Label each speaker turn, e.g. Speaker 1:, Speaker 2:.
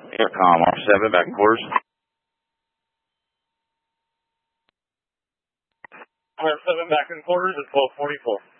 Speaker 1: Intercom, R7, back in quarters.
Speaker 2: R7 back in quarters at 1244.